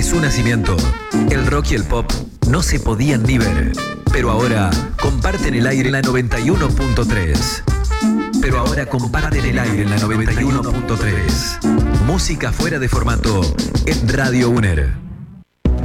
Desde su nacimiento, el rock y el pop no se podían ni ver, pero ahora comparten el aire en la 91.3. Pero ahora comparten el aire en la 91.3. Música fuera de formato en Radio UNER.